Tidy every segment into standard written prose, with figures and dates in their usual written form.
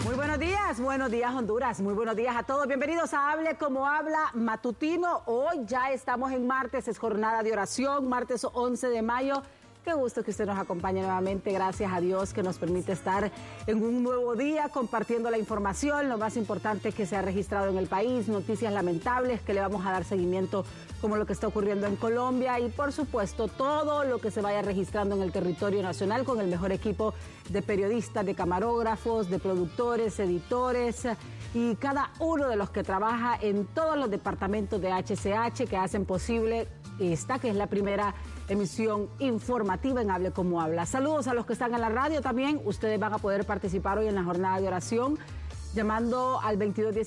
Muy buenos días Honduras, muy buenos días a todos. Bienvenidos a Hable Como Habla Matutino. Hoy ya estamos en martes, es jornada de oración, martes 11 de mayo. Qué gusto que usted nos acompañe nuevamente, gracias a Dios que nos permite estar en un nuevo día compartiendo la información, lo más importante que se ha registrado en el país, noticias lamentables que le vamos a dar seguimiento como lo que está ocurriendo en Colombia y por supuesto todo lo que se vaya registrando en el territorio nacional con el mejor equipo de periodistas, de camarógrafos, de productores, editores y cada uno de los que trabaja en todos los departamentos de HCH que hacen posible esta que es la primera emisión informativa en Hable Como Habla. Saludos a los que están en la radio también. Ustedes van a poder participar hoy en la jornada de oración llamando al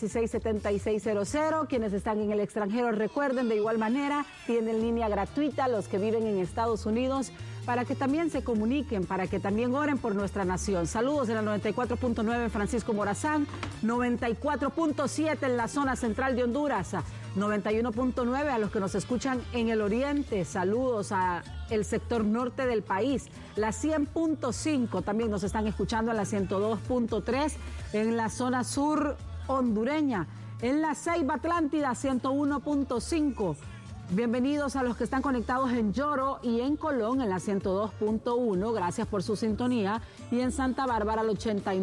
2216-7600. Quienes están en el extranjero, recuerden, de igual manera, tienen línea gratuita los que viven en Estados Unidos para que también se comuniquen, para que también oren por nuestra nación. Saludos en la 94.9 en Francisco Morazán, 94.7 en la zona central de Honduras, 91.9 a los que nos escuchan en el oriente. Saludos a el sector norte del país, la 100.5 también nos están escuchando en la 102.3 en la zona sur hondureña, en la Ceiba Atlántida 101.5. Bienvenidos a los que están conectados en Lloro y en Colón en la 102.1, gracias por su sintonía, y en Santa Bárbara al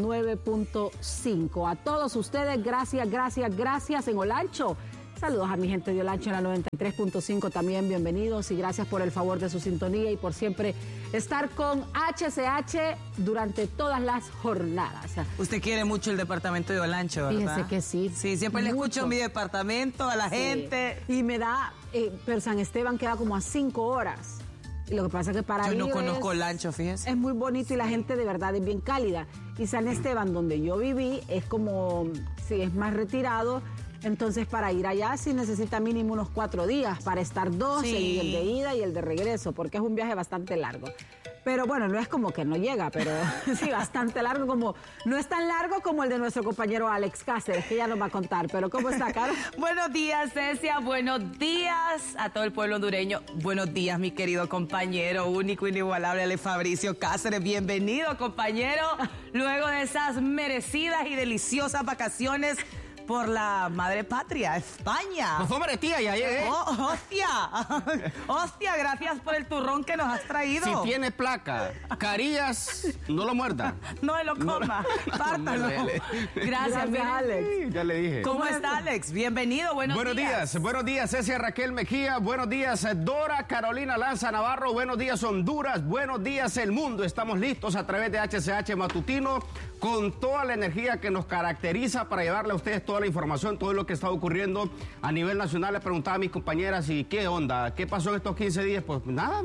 89.5. A todos ustedes, gracias en Olancho. Saludos a mi gente de Olancho en la 93.5 también, bienvenidos y gracias por el favor de su sintonía y por siempre estar con HCH durante todas las jornadas. Usted quiere mucho el departamento de Olancho, ¿verdad? Fíjese que sí. Sí, siempre le escucho mi departamento, a la gente. Y me da, pero San Esteban queda como a 5 horas. Y lo que pasa es que para yo no conozco Olancho, fíjese. Es muy bonito y la gente de verdad es bien cálida. Y San Esteban, donde yo viví, es como, sí, es más retirado. Entonces, para ir allá sí necesita mínimo unos 4 días para estar 12, y el de ida y el de regreso, porque es un viaje bastante largo. Pero bueno, no es como que no llega, pero sí, bastante largo, como no es tan largo como el de nuestro compañero Alex Cáceres, que ya nos va a contar. Pero ¿cómo está, Caro? Buenos días, Cecia, buenos días a todo el pueblo hondureño. Buenos días, mi querido compañero único, inigualable, Ale Fabricio Cáceres. Bienvenido, compañero, luego de esas merecidas y deliciosas vacaciones por la madre patria, España. Pues fue tía, ya llegué. Oh, hostia. Hostia, gracias por el turrón que nos has traído. Si tiene placa, Carías, no lo muerda. No me lo coma, pártalo. Gracias, Alex. Ya le dije. ¿Cómo está, Alex? Bienvenido, buenos días. Buenos días, Cecia Raquel Mejía. Buenos días, Dora Carolina Lanza Navarro. Buenos días, Honduras. Buenos días, el mundo. Estamos listos a través de HCH Matutino con toda la energía que nos caracteriza para llevarle a ustedes toda la información, todo lo que está ocurriendo a nivel nacional. Le preguntaba a mis compañeras, ¿y qué onda? ¿Qué pasó en estos 15 días? Pues nada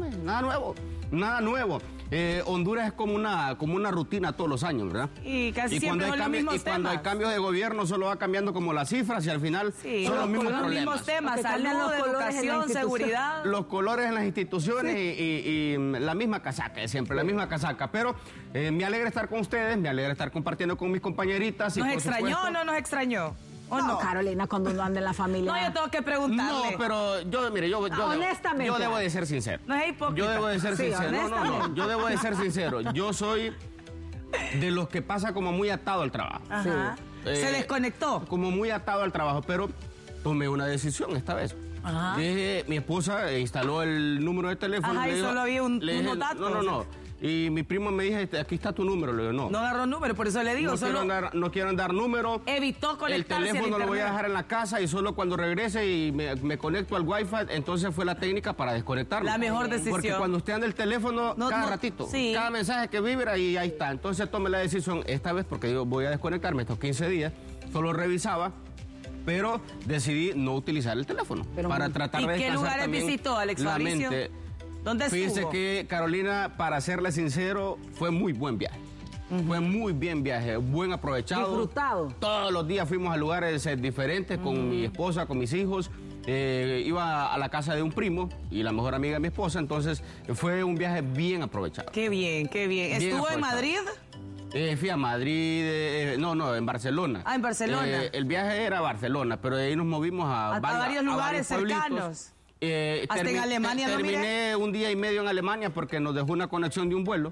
nuevo. Honduras es como una rutina todos los años, ¿verdad? Y casi siempre son los mismos temas. Cuando hay cambios de gobierno solo va cambiando como las cifras y al final son los mismos problemas. Los mismos temas, salud, educación, seguridad. Los colores en las instituciones y la misma casaca de siempre, la misma casaca. Pero me alegra estar con ustedes, me alegra estar compartiendo con mis compañeritas. ¿Nos extrañó o no nos extrañó? No, Carolina, cuando uno anda en la familia. No, yo tengo que preguntarle. No, pero yo debo de ser sincero. No es hipócrita. Yo debo de ser sincero. No. Yo debo de ser sincero. Yo soy de los que pasa como muy atado al trabajo. Ajá. Se desconectó. Como muy atado al trabajo, pero tomé una decisión esta vez. Ajá. Mi esposa instaló el número de teléfono. Ajá, y solo había unos datos. No. Y mi primo me dijo, aquí está tu número. Le digo, no. No agarró número, por eso le digo. No quiero dar número. Evitó conectarse. El teléfono lo voy a dejar en la casa y solo cuando regrese y me conecto al Wi-Fi, entonces fue la técnica para desconectarlo. La mejor decisión. Porque cuando usted anda el teléfono, cada ratito, cada mensaje que vibra y ahí está. Entonces tomé la decisión esta vez porque digo, voy a desconectarme estos 15 días. Solo revisaba, pero decidí no utilizar el teléfono para tratar de descansar. ¿Y qué lugares visitó, Alex Fabricio? ¿Dónde estuvo? Fíjese que, Carolina, para serle sincero, fue muy buen viaje. Fue muy bien viaje, buen aprovechado. Disfrutado. Todos los días fuimos a lugares diferentes con mi esposa, con mis hijos. Iba a la casa de un primo y la mejor amiga de mi esposa, entonces fue un viaje bien aprovechado. Qué bien, qué bien. ¿Estuvo en Madrid? Fui a Madrid, en Barcelona. Ah, en Barcelona. El viaje era a Barcelona, pero de ahí nos movimos a varios lugares cercanos. Hasta en Alemania, terminé un día y medio en Alemania porque nos dejó una conexión de un vuelo.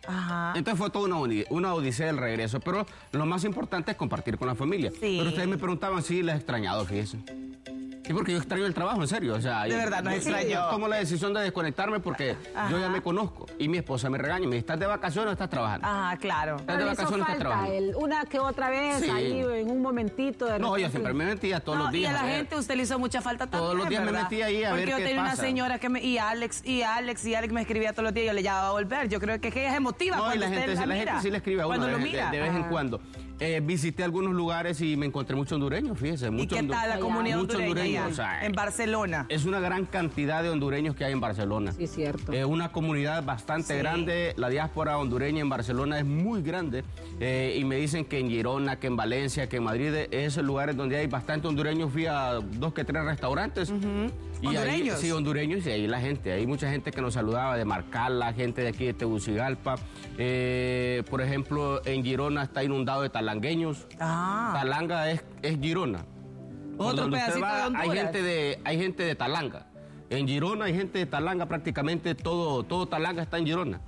Ajá. Entonces fue toda una odisea del regreso, pero lo más importante es compartir con la familia. Sí. Pero ustedes me preguntaban si les he extrañado, fíjense. Sí, porque yo extraño el trabajo, en serio. O sea, De verdad, nos extrañó. Tomo la decisión de desconectarme porque yo ya me conozco. Y mi esposa me regaña y me dice, ¿estás de vacaciones o estás trabajando? Ajá, claro. ¿Estás de Pero le hizo vacaciones o estás falta trabajando? una que otra vez, Sí. ahí en un momentito. De No, yo repente. siempre me metía todos los días. Y a la ver. gente usted le hizo mucha falta también, Todos los días me ¿verdad? metía ahí a Porque ver yo qué tenía pasa. una señora que y Alex me escribía todos los días, yo le llamaba a volver. Yo creo que ella es emotiva No, y cuando la usted gente, la la mira. gente sí le escribe a uno Cuando lo de mira. vez en cuando. Visité algunos lugares y me encontré muchos hondureños, fíjese. ¿Y Muchos qué tal la comunidad muchos hondureña hondureños, o sea, en Barcelona? Es una gran cantidad de hondureños que hay en Barcelona. Sí, cierto. Una comunidad bastante grande. La diáspora hondureña en Barcelona es muy grande. Y me dicen que en Girona, que en Valencia, que en Madrid, esos lugares donde hay bastante hondureños. Fui a 2 que 3 restaurantes. Y ¿Hondureños? Ahí, sí, hondureños. Y ahí la gente. Hay mucha gente que nos saludaba de Marcala, gente de aquí de Tegucigalpa. Por ejemplo, en Girona está inundado de talangueños. Ah. Talanga es Girona. Por Otro donde usted pedacito de Honduras. hay gente de Talanga. En Girona hay gente de Talanga, prácticamente todo Talanga está en Girona.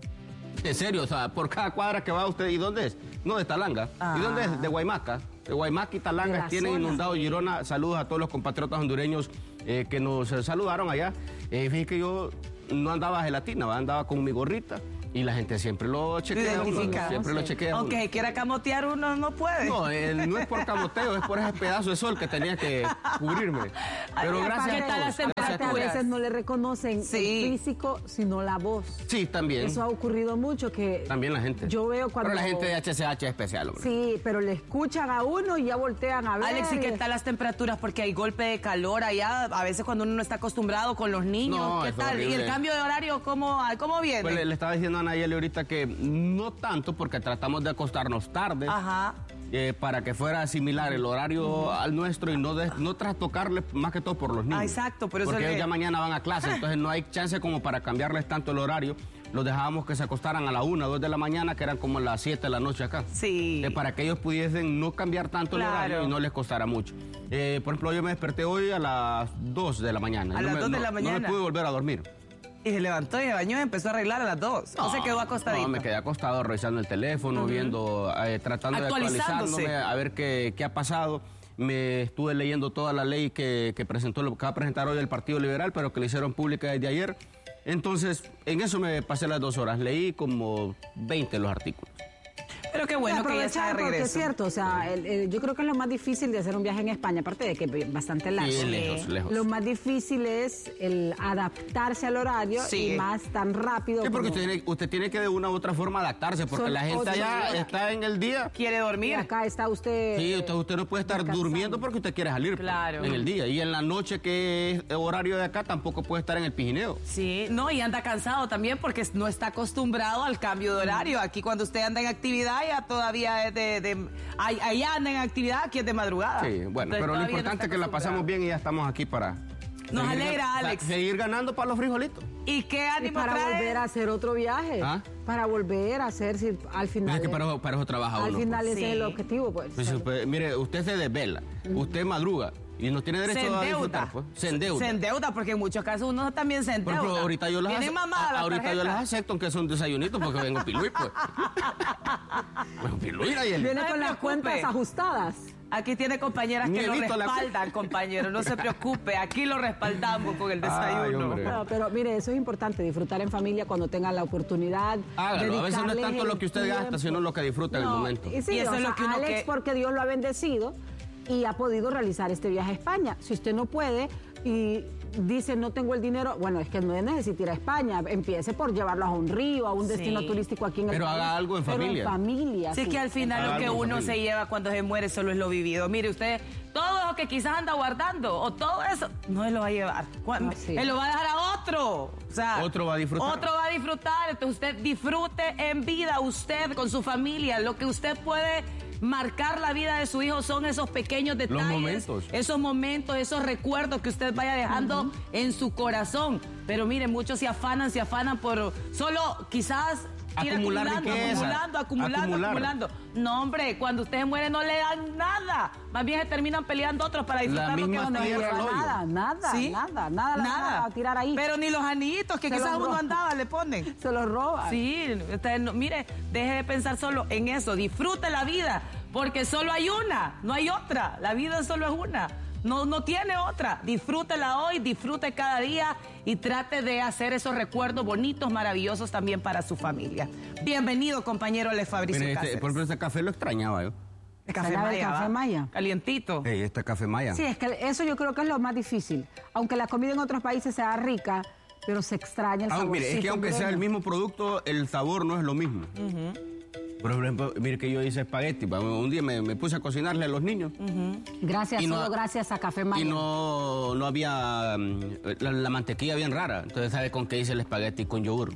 En serio, o sea, por cada cuadra que va usted, ¿y dónde es? No, de Talanga. ¿Y dónde es? De Guaymaca. De Guaymaca y De Talanga la tienen zona. inundado Girona. Saludos a todos los compatriotas hondureños que nos saludaron allá. Fíjate que yo no andaba gelatina, andaba con mi gorrita. Y la gente siempre lo chequea, Identifica. siempre lo chequea. Aunque se quiera camotear uno, no puede. No, no es por camoteo, es por ese pedazo de sol que tenía que cubrirme. Pero Ay, gracias ¿qué a tal todos. las gracias a Aparte, a todos. veces no le reconocen Sí. el físico, sino la voz. Sí, también. Eso ha ocurrido mucho que También la gente. yo veo cuando... Pero la gente de HCH es especial, hombre. Sí, pero le escuchan a uno y ya voltean a ver. Alex, ¿y qué tal las temperaturas? Porque hay golpe de calor allá, a veces cuando uno no está acostumbrado con los niños. No, ¿Qué es tal? ¿Y horrible. el cambio de horario cómo viene? Pues le estaba diciendo a Nayeli ahorita que no tanto porque tratamos de acostarnos tarde Ajá. para que fuera similar el horario al nuestro y no trastocarle más que todo por los niños. Ah, exacto, por eso porque le- ellos ya mañana van a clase, entonces no hay chance como para cambiarles tanto el horario. Los dejábamos que se acostaran a la 1, 2 de la mañana, que eran como las 7 de la noche acá. Sí. Para que ellos pudiesen no cambiar tanto Claro. el horario y no les costara mucho. Por ejemplo, yo me desperté hoy a las 2 de la mañana. A las 2 de la No mañana. me pude volver a dormir. Y se levantó y se bañó y empezó a arreglar a las 2. ¿O se quedó acostadito? No, me quedé acostado revisando el teléfono, viendo, tratando de Actualizándose. actualizándome, a ver qué ha pasado. Me estuve leyendo toda la ley que presentó, lo que va a presentar hoy el Partido Liberal, pero que le hicieron pública desde ayer. Entonces, en eso me pasé las 2 horas. Leí como 20 los artículos. Pero qué bueno que ya está de Aprovechar, porque regreso. es cierto, o sea, yo creo que lo más difícil de hacer un viaje en España, aparte de que es bastante largo, Sí, lejos. lo más difícil es el adaptarse al horario Sí. y más tan rápido. Sí, porque como- usted tiene que de una u otra forma adaptarse, porque Son la gente 8 allá horas. está en el día. ¿Quiere Y dormir? acá está usted. Sí, usted no puede estar descansando. durmiendo porque usted quiere salir Claro. en el día. Y en la noche, que es horario de acá, tampoco puede estar en el pijineo. Sí, no, y anda cansado también porque no está acostumbrado al cambio de horario. Aquí cuando usted anda en actividad ya todavía es allá anda en actividad, aquí es de madrugada. Sí, bueno, Entonces, pero lo todavía no importante está es que la pasamos acostumbrado. bien y ya estamos aquí para... Nos seguir alegra, Alex. Seguir ganando para los frijolitos. ¿Y qué Y ánimo para trae? volver a hacer otro viaje. ¿Ah? Para volver a hacer, si al final. Es que para eso trabaja al uno. final pues. ese es el Sí. objetivo, pues. Pues, mire, usted se desvela, usted madruga y no tiene derecho Se a endeuda. disfrutar. Pues. Se endeuda. Se endeuda porque en muchos casos uno también se Por endeuda. ejemplo, ahorita yo las Tienen mamada la ahorita yo tarjeta. las acepto aunque son desayunitos porque vengo piluy, pues. Vengo piluy, Nayeli. Viene No se con las preocupe. cuentas ajustadas. Aquí tiene compañeras que lo Miedito la- respaldan, compañero. No se preocupe, aquí lo respaldamos con el Ay, desayuno. hombre. No, pero mire, eso es importante, disfrutar en familia cuando tengan la oportunidad. Hágalo, a veces no es dedicarles tanto lo el que usted gasta, tiempo. sino lo que disfruta en el No, momento. Y, sí, Y eso o es lo sea, que uno Alex, que- porque Dios lo ha bendecido y ha podido realizar este viaje a España. Si usted no puede y dice no tengo el dinero, bueno, es que no necesita ir a España, empiece por llevarlo a un río, a un destino Sí. turístico aquí en el Pero país. haga algo en Pero familia. en familia, Sí, sí. que al final lo que Algo, uno familia. se lleva cuando se muere solo es lo vivido. Mire, usted, todo lo que quizás anda guardando o todo eso, no se lo va a llevar. Así es. Él lo va a dejar a otro. O sea, Otro va a disfrutar. Otro va a disfrutar. Entonces usted disfrute en vida, usted con su familia. Lo que usted puede marcar la vida de su hijo son esos pequeños detalles. momentos. Esos recuerdos que usted vaya dejando en su corazón. Pero mire, muchos se afanan por solo quizás Acumular riqueza. Acumulando. No, hombre, cuando ustedes mueren no le dan nada. Más bien se terminan peleando otros para disfrutar lo que misma no tierra, nada, ¿Sí? nada a tirar ahí. Pero ni los anillitos que Se quizás los uno roban. andaba le ponen. Se los roban. Sí, usted mire, deje de pensar solo en eso, disfrute la vida, porque solo hay una, no hay otra, la vida solo es una, no tiene otra, disfrútela hoy, disfrute cada día y trate de hacer esos recuerdos bonitos, maravillosos también para su familia. Bienvenido, compañero Ale Fabricio Mire, Cáceres. por ejemplo, este café lo extrañaba yo. Café ¿Sabe el Maya, café ¿va? Maya? Calientito. Este café Maya. Sí, es que eso yo creo que es lo más difícil. Aunque la comida en otros países sea rica, pero se extraña el sabor. Mire, es que aunque sea el mismo producto, el sabor no es lo mismo. Por ejemplo, mire que yo hice espagueti. Un día me puse a cocinarle a los niños. Gracias, Y no- solo gracias a Café Maya. Y no había... la mantequilla bien rara. Entonces, ¿sabe con qué hice el espagueti? Con yogur.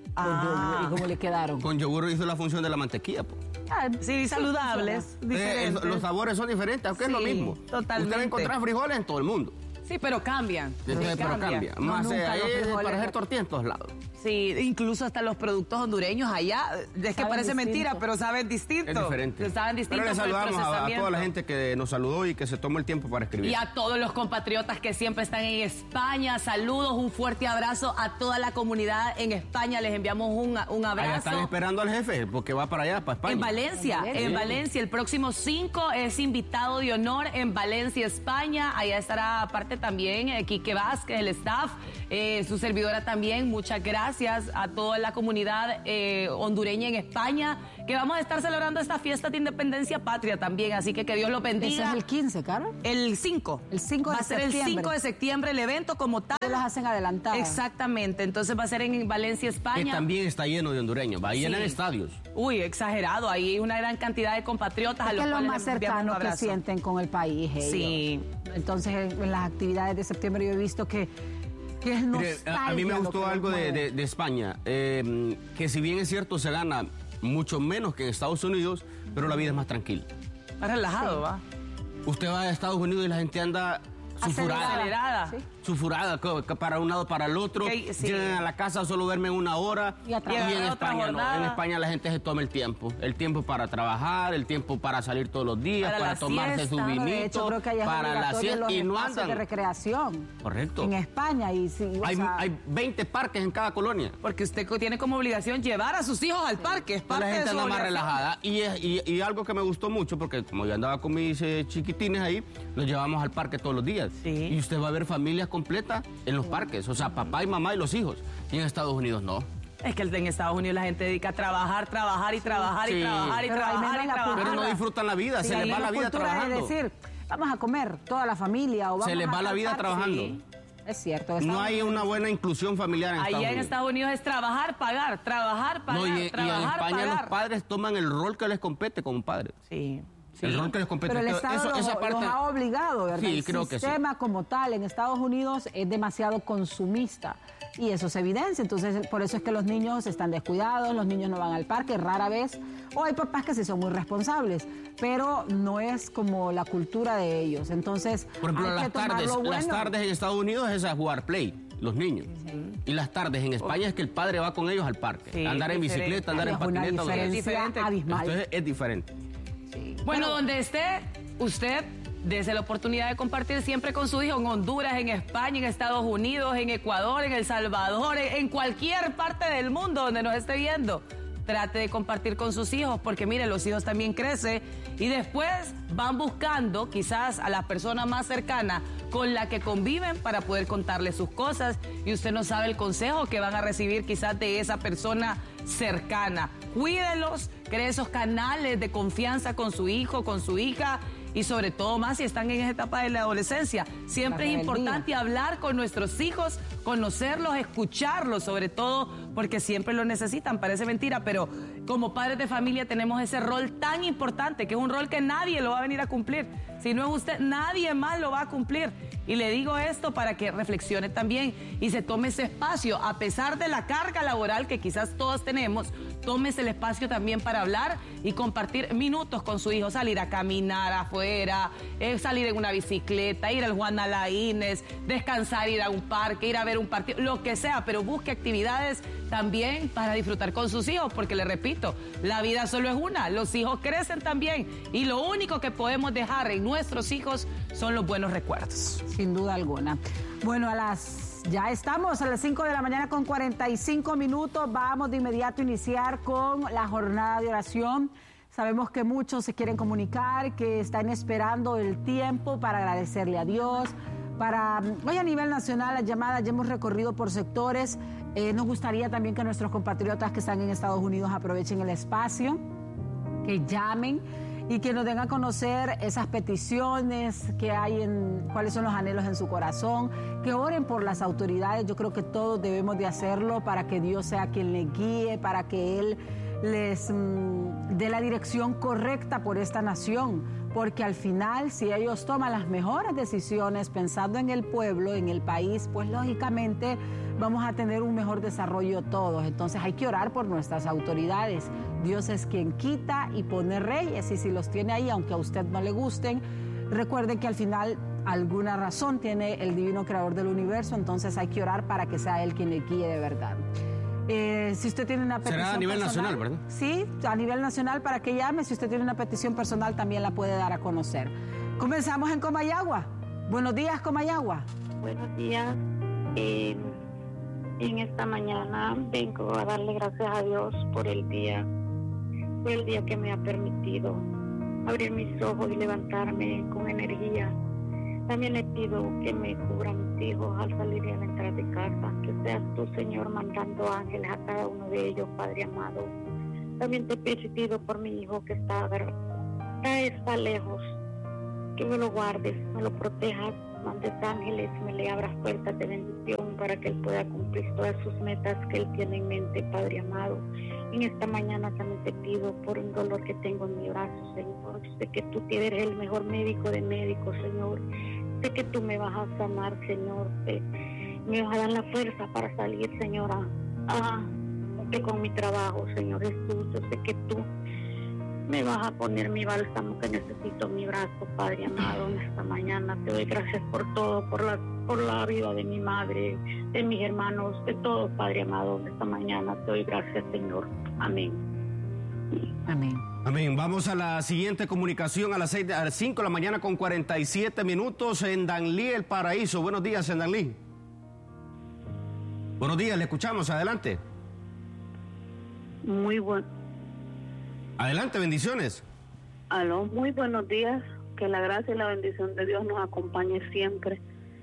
¿Y cómo le quedaron? Con yogur hizo la función de la mantequilla. Po. Sí, saludables, diferentes. Los sabores son diferentes, aunque es lo Sí, mismo. totalmente. Usted va a encontrar frijoles en todo el mundo. Sí, pero cambian. Pero cambia. No, Más nunca ahí los frijoles- para hacer tortilla en todos lados. Sí, incluso hasta los productos hondureños allá, es que Saben parece distinto. mentira, pero saben distinto. Es diferente. Saben distinto. Pero le por el saludamos a procesamiento. toda la gente que nos saludó y que se tomó el tiempo para escribir. Y a todos los compatriotas que siempre están en España, saludos, un fuerte abrazo a toda la comunidad en España, les enviamos un Allá abrazo. están esperando al jefe, porque va para allá, para España. En Valencia, En Valencia. El próximo 5 es invitado de honor en Valencia, España. Allá estará aparte también Quique Vázquez, el staff, su servidora también. Muchas gracias a toda la comunidad hondureña en España, que vamos a estar celebrando esta fiesta de independencia patria también. Así que Dios lo Ese bendiga. es el 15, Carol. El 5. El 5 de Va a ser el septiembre. 5 de septiembre el evento como tal. Las hacen adelantadas. Exactamente. Entonces va a ser en Valencia, Que España. también está lleno de hondureños, va a llenar Sí. estadios. Uy, exagerado. Ahí hay una gran cantidad de compatriotas a Es los que es lo cuales más les enviamos un cercano que abrazo. sienten con el país ellos. Sí. Entonces, en las actividades de septiembre yo he visto que es Mire, nostalgia. a mí me lo gustó que los algo mueve. de España, que si bien es cierto se gana mucho menos que en Estados Unidos, pero la vida es más tranquila. Más relajado, ¿va? Usted va a Estados Unidos y la gente anda sufurada. Acelerada. Sí. Sufurada, para un lado, para el otro. Que- sí. Llegan a la casa, solo duermen una hora. Y a trabajar. en otra España no. jornada. En España la gente se toma el tiempo. El tiempo para trabajar, el tiempo para salir todos los días, Para para la tomarse siesta. su Bueno, vinito, de hecho, creo que allá es para la obligatorio siesta. los Y no espacios de andan. recreación. Correcto. En España. Y sí, o sea, Hay 20 parques en cada colonia. Porque usted tiene como obligación llevar a sus hijos al parque. Es parte La gente de su anda más obligación. relajada. Y algo que me gustó mucho, porque como yo andaba con mis chiquitines ahí, los llevamos al parque todos los días. Sí. Y usted va a ver familias completas en los parques. O sea, papá y mamá y los hijos. Y en Estados Unidos no. Es que en Estados Unidos la gente dedica a trabajar, trabajar y trabajar y Sí. trabajar y Pero al trabajar menos y la trabajar. Pero no disfrutan la vida, sí, se les va la la vida cultura trabajando. Es decir, vamos a comer toda la familia o vamos Se les a va la tal vida parque. trabajando. Sí. Es cierto. No hay una buena inclusión familiar en Estados Allá en Unidos. Estados Unidos es trabajar, pagar, trabajar, pagar, No, y en trabajar, España pagar. los padres toman el rol que les compete como padres. Sí. Sí. El rol que les compete. Pero el Eso- Estado esa los parte- ha obligado, ¿verdad? Sí, el creo que sí. sistema como tal en Estados Unidos es demasiado consumista y eso se evidencia. Entonces, por eso es que los niños están descuidados, los niños no van al parque rara vez, o hay papás que sí son muy responsables, pero no es como la cultura de ellos. Entonces, Por ejemplo, hay que las tomar tardes, lo bueno. las tardes en Estados Unidos es a jugar play, los niños. Y las tardes en España es que el padre va con ellos al parque. Sí, andar en diferente. bicicleta, andar en Es una patineta. diferencia diferente. abismal. Entonces es diferente. Bueno, donde esté, usted dése la oportunidad de compartir siempre con su hijo en Honduras, en España, en Estados Unidos, en Ecuador, en El Salvador, en cualquier parte del mundo donde nos esté viendo. Trate de compartir con sus hijos, porque mire, los hijos también crecen y después van buscando quizás a la persona más cercana con la que conviven para poder contarle sus cosas y usted no sabe el consejo que van a recibir quizás de esa persona cercana. Cuídelos, cree esos canales de confianza con su hijo, con su hija y sobre todo más si están en esa etapa de la adolescencia. Siempre La es rebeldía. importante hablar con nuestros hijos, conocerlos, escucharlos, sobre todo porque siempre lo necesitan, parece mentira, pero como padres de familia tenemos ese rol tan importante, que es un rol que nadie lo va a venir a cumplir. Si no es usted, nadie más lo va a cumplir. Y le digo esto para que reflexione también y se tome ese espacio, a pesar de la carga laboral que quizás todos tenemos, tómese el espacio también para hablar y compartir minutos con su hijo, salir a caminar afuera, salir en una bicicleta, ir al Juan Alaínez, descansar, ir a un parque, ir a ver un partido, lo que sea, pero busque actividades también para disfrutar con sus hijos, porque les repito, la vida solo es una, los hijos crecen también y lo único que podemos dejar en nuestros hijos son los buenos recuerdos. Sin duda alguna. Bueno, ya estamos a las 5 de la mañana con 45 minutos. Vamos de inmediato a iniciar con la jornada de oración. Sabemos que muchos se quieren comunicar, que están esperando el tiempo para agradecerle a Dios. Hoy a nivel nacional las llamadas ya hemos recorrido por sectores. Nos gustaría también que nuestros compatriotas que están en Estados Unidos aprovechen el espacio, que llamen y que nos den a conocer esas peticiones que hay, cuáles son los anhelos en su corazón, que oren por las autoridades. Yo creo que todos debemos de hacerlo para que Dios sea quien les guíe, para que Él les dé la dirección correcta por esta nación, porque al final, si ellos toman las mejores decisiones pensando en el pueblo, en el país, pues lógicamente vamos a tener un mejor desarrollo todos. Entonces hay que orar por nuestras autoridades. Dios es quien quita y pone reyes, y si los tiene ahí, aunque a usted no le gusten, recuerden que al final alguna razón tiene el divino creador del universo, entonces hay que orar para que sea Él quien le guíe de verdad. Si usted tiene una petición será a nivel personal, nacional, ¿verdad? Sí, a nivel nacional, para que llame. Si usted tiene una petición personal, también la puede dar a conocer. Comenzamos en Comayagua. Buenos días, Comayagua. Buenos días. En esta mañana vengo a darle gracias a Dios por el día. Fue el día que me ha permitido abrir mis ojos y levantarme con energía. También le pido que me cubra a mis hijos al salir y al entrar de casa, que seas tú, Señor, mandando ángeles a cada uno de ellos, Padre amado. También te pido por mi hijo que está lejos, que me lo guardes, me lo protejas, mandes ángeles, me le abras puertas de bendición para que él pueda cumplir todas sus metas que él tiene en mente, Padre amado. En esta mañana también te pido por un dolor que tengo en mi brazo, Señor. Sé que tú eres el mejor médico de médicos, Señor. Sé que tú me vas a sanar, Señor. Me vas a dar la fuerza para salir, Señor, con mi trabajo, Señor Jesús. Yo sé que tú me vas a poner mi bálsamo que necesito, mi brazo, Padre amado. En esta mañana te doy gracias por todo, por la vida de mi madre, de mis hermanos, de todo, Padre amado. En esta mañana te doy gracias, Señor. Amén. Amén. Amén. Vamos a la siguiente comunicación a las 5 de la mañana con 47 minutos en Danlí, El Paraíso. Buenos días, en Danlí. Buenos días, le escuchamos. Adelante. Muy bueno. Adelante, bendiciones. Aló, muy buenos días. Que la gracia y la bendición de Dios nos acompañe siempre.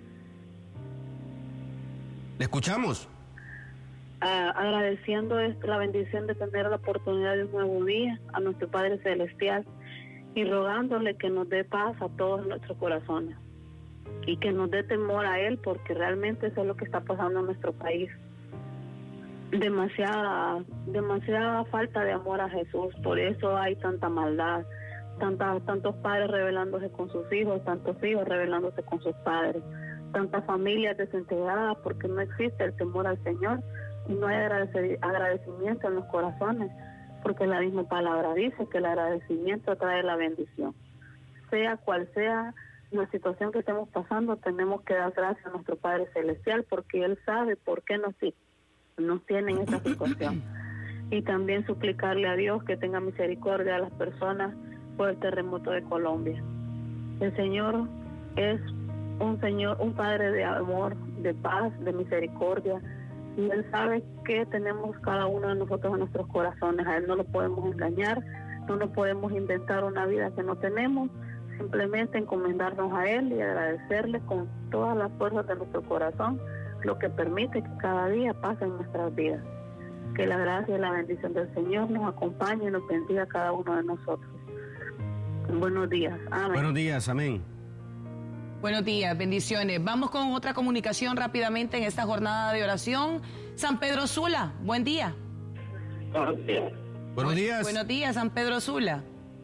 Le escuchamos. Agradeciendo la bendición de tener la oportunidad de un nuevo día a nuestro Padre Celestial y rogándole que nos dé paz a todos nuestros corazones y que nos dé temor a Él, porque realmente eso es lo que está pasando en nuestro país. Demasiada falta de amor a Jesús, por eso hay tanta maldad, tantos padres rebelándose con sus hijos, tantos hijos rebelándose con sus padres, tantas familias desintegradas porque no existe el temor al Señor y no hay agradecimiento en los corazones, porque la misma palabra dice que el agradecimiento trae la bendición. Sea cual sea la situación que estemos pasando, tenemos que dar gracias a nuestro Padre Celestial, porque Él sabe por qué nos tiene en esta situación. Y también suplicarle a Dios que tenga misericordia a las personas por el terremoto de Colombia. El Señor es un Padre de amor, de paz, de misericordia, y Él sabe que tenemos cada uno de nosotros en nuestros corazones. A Él no lo podemos engañar, no nos podemos inventar una vida que no tenemos, simplemente encomendarnos a Él y agradecerle con todas las fuerzas de nuestro corazón lo que permite que cada día pase en nuestras vidas. Que la gracia y la bendición del Señor nos acompañe y nos bendiga a cada uno de nosotros. Buenos días. Amén. Buenos días, amén. Buenos días, bendiciones. Vamos con otra comunicación rápidamente en esta jornada de oración. San Pedro Sula, buen día. Buenos días. Buenos días. Buenos días, San Pedro Sula.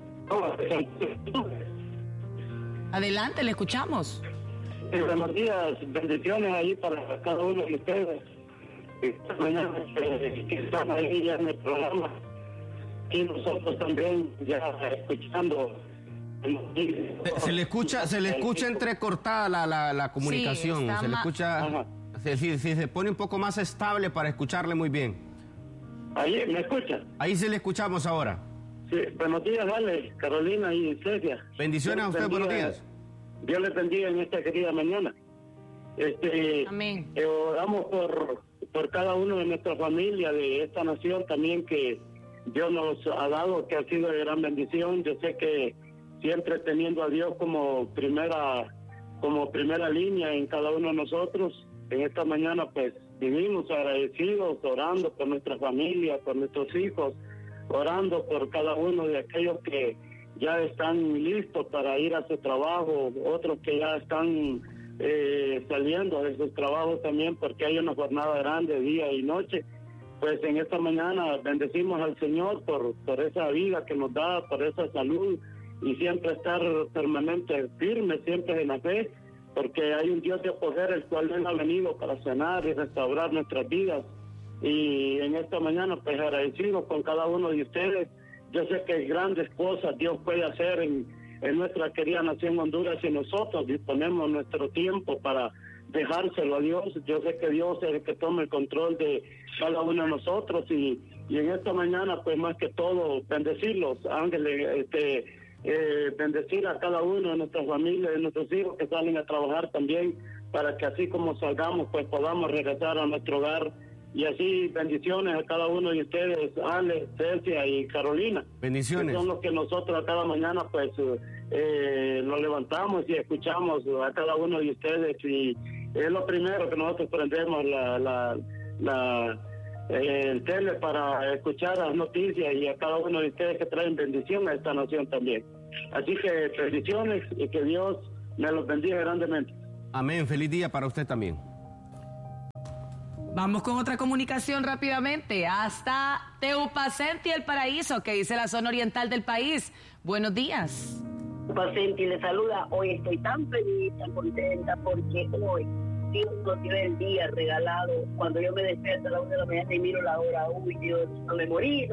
Adelante, le escuchamos. Buenos días, bendiciones ahí para cada uno de ustedes. Esta mañana que están ahí ya en el programa y nosotros también ya escuchando. Se le escucha entrecortada la comunicación. Sí, se le escucha. Si se pone un poco más estable para escucharle muy bien. Ahí, ¿me escucha? Ahí sí le escuchamos ahora. Sí, buenos días, vale, Carolina y Cecia. Bendiciones a usted, buenos días. Dios les bendiga en esta querida mañana. Amén. Oramos por cada uno de nuestra familia, de esta nación también que Dios nos ha dado, que ha sido de gran bendición. Yo sé que siempre teniendo a Dios como primera línea en cada uno de nosotros, en esta mañana pues vivimos agradecidos, orando por nuestra familia, por nuestros hijos, orando por cada uno de aquellos que ya están listos para ir a su trabajo, otros que ya están saliendo de sus trabajos también, porque hay una jornada grande, día y noche. Pues en esta mañana bendecimos al Señor por esa vida que nos da, por esa salud, y siempre estar permanente, firme, siempre en la fe, porque hay un Dios de poder, el cual Él ha venido para sanar y restaurar nuestras vidas. Y en esta mañana, pues agradecidos con cada uno de ustedes. Yo sé que grandes cosas Dios puede hacer en nuestra querida nación Honduras, y nosotros disponemos nuestro tiempo para dejárselo a Dios. Yo sé que Dios es el que toma el control de cada uno de nosotros, y en esta mañana, pues más que todo, bendecirlos, ángeles, bendecir a cada uno de nuestras familias, de nuestros hijos que salen a trabajar también, para que así como salgamos, pues podamos regresar a nuestro hogar. Y así, bendiciones a cada uno de ustedes, Ale, Cecia y Carolina. Bendiciones. Que son los que nosotros a cada mañana pues nos levantamos y escuchamos a cada uno de ustedes, y es lo primero que nosotros prendemos el tele para escuchar las noticias, y a cada uno de ustedes que traen bendición a esta nación también. Así que bendiciones y que Dios me los bendiga grandemente. Amén, feliz día para usted también. Vamos con otra comunicación rápidamente hasta Teupacenti, el paraíso, que dice la zona oriental del país. Buenos días. Teupacenti le saluda. Hoy estoy tan feliz, tan contenta, porque hoy Dios nos dio el día regalado. Cuando yo me despierto a la 1 de la mañana y miro la hora, uy Dios, no me morí.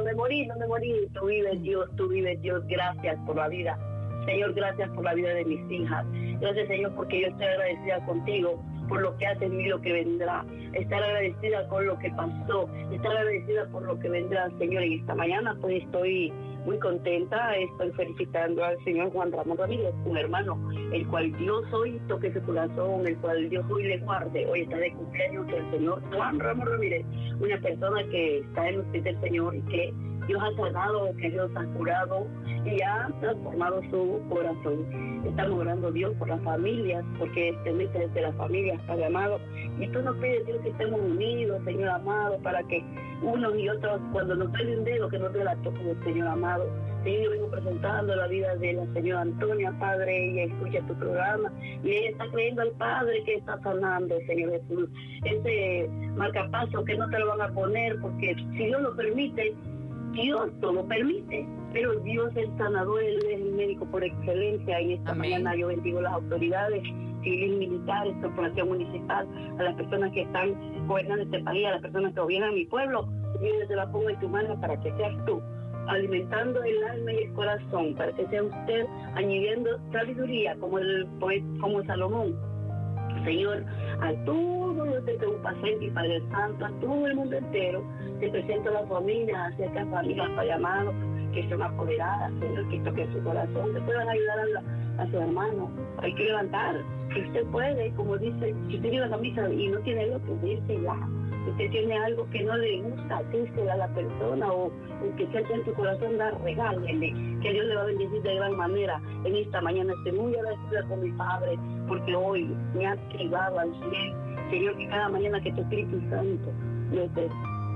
Tú vives Dios, gracias por la vida. Señor, gracias por la vida de mis hijas. Gracias, Señor, porque yo estoy agradecida contigo por lo que has tenido y lo que vendrá. Estar agradecida con lo que pasó, estar agradecida por lo que vendrá, Señor. Y esta mañana pues estoy muy contenta, estoy felicitando al señor Juan Ramón Ramírez, un hermano, el cual Dios hoy toque su corazón, el cual Dios hoy le guarde. Hoy está de cumpleaños el señor Juan Ramón Ramírez, una persona que está en los pies del Señor y que Dios ha sanado, que Dios ha curado y ha transformado su corazón. Estamos orando, Dios, por las familias, porque este mes es de las familias, Padre amado. Y tú nos pides, Dios, que estemos unidos, Señor amado, para que unos y otros, cuando nos duele un dedo, que nos duele la toco, Señor amado. Señor, yo vengo presentando la vida de la señora Antonia, Padre. Ella escucha tu programa y ella está creyendo al Padre que está sanando, Señor Jesús. Ese marcapaso que no te lo van a poner, porque si Dios lo permite, Dios todo permite, pero Dios es el sanador, Él es el médico por excelencia. Y esta mañana yo bendigo las autoridades civiles, militares, corporación municipal, a las personas que están gobernando este país, a las personas que gobiernan mi pueblo. Yo te la pongo en tu mano para que seas tú alimentando el alma y el corazón, para que sea usted añadiendo sabiduría como como Salomón. Señor, a todos los de Teupacenti, Padre Santo, a todo el mundo entero, te presento a las familias, a ciertas familias, Padre amado, que son apoderadas, Señor, que toquen su corazón, que puedan ayudar a su hermano. Hay que levantar, si usted puede, como dice, si usted lleva la misa y no tiene lo que dírsela. Si usted tiene algo que no le gusta, dísela a la persona, o que siente en tu corazón, regálele, que Dios le va a bendecir de gran manera. En esta mañana estoy muy agradecida con mi Padre, porque hoy me ha activado al cielo. Señor, que cada mañana que tu Espíritu Santo yo te...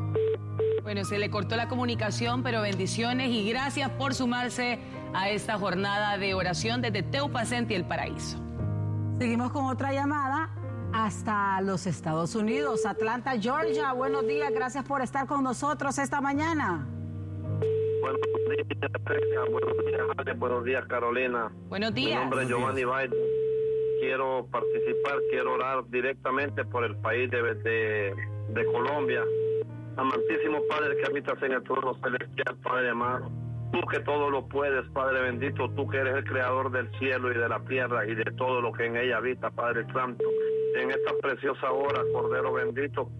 Bueno, se le cortó la comunicación, pero bendiciones y gracias por sumarse a esta jornada de oración desde Teupacenti, el paraíso. Seguimos con otra llamada hasta los Estados Unidos, Atlanta, Georgia. Buenos días, gracias por estar con nosotros esta mañana. Buenos días, Ale. Buenos días, Carolina. Buenos días. Mi nombre es Giovanni Biden. Quiero participar, quiero orar directamente por el país de Colombia. Amantísimo Padre que habitas en el trono celestial, Padre amado. Tú que todo lo puedes, Padre bendito, tú que eres el creador del cielo y de la tierra y de todo lo que en ella habita, Padre Santo. En esta preciosa hora, Cordero bendito,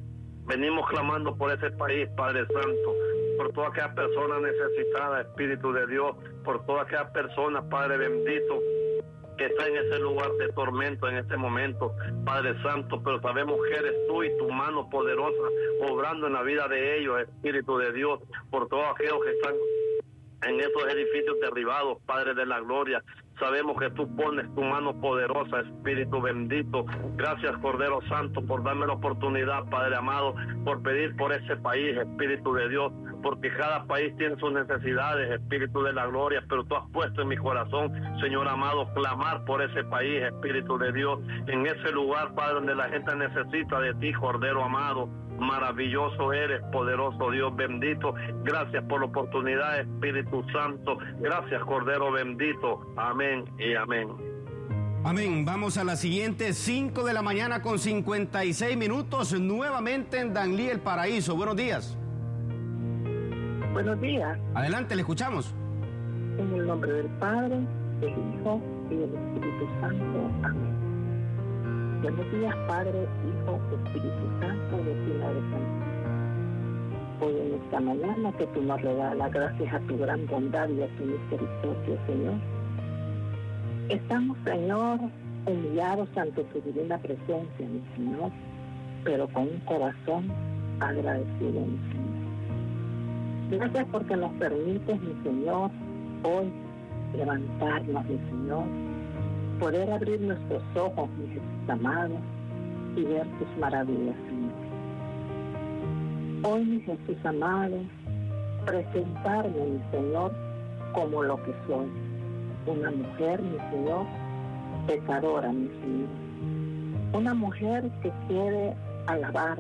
Venimos clamando por ese país, Padre Santo, por toda aquella persona necesitada, Espíritu de Dios, por toda aquella persona, Padre bendito, que está en ese lugar de tormento en este momento, Padre Santo, pero sabemos que eres tú y tu mano poderosa obrando en la vida de ellos, Espíritu de Dios, por todos aquellos que están en esos edificios derribados, Padre de la gloria. Sabemos que tú pones tu mano poderosa, Espíritu bendito. Gracias, Cordero Santo, por darme la oportunidad, Padre amado, por pedir por ese país, Espíritu de Dios, porque cada país tiene sus necesidades, Espíritu de la gloria, pero tú has puesto en mi corazón, Señor amado, clamar por ese país, Espíritu de Dios, en ese lugar, Padre, donde la gente necesita de ti, Cordero amado. Maravilloso eres, poderoso Dios bendito. Gracias por la oportunidad, Espíritu Santo. Gracias, Cordero bendito. Amén y amén. Amén. Vamos a la siguiente, 5 de la mañana con 56 minutos, nuevamente en Danlí, El Paraíso. Buenos días. Buenos días. Adelante, le escuchamos. En el nombre del Padre, del Hijo y del Espíritu Santo. Amén. Buenos días, Padre, Hijo, Espíritu Santo, vecina de Santo. Hoy en esta mañana que tú nos regalas, gracias a tu gran bondad y a tu misericordia, Señor. Estamos, Señor, humillados ante tu divina presencia, mi Señor, pero con un corazón agradecido, mi Señor. Gracias porque nos permites, mi Señor, hoy levantarnos, mi Señor, poder abrir nuestros ojos, mi Jesús amado, y ver tus maravillas, Señor. Hoy, mi Jesús amado, presentarme, mi Señor, como lo que soy, una mujer, mi Señor, pecadora, mi Señor, una mujer que quiere alabar,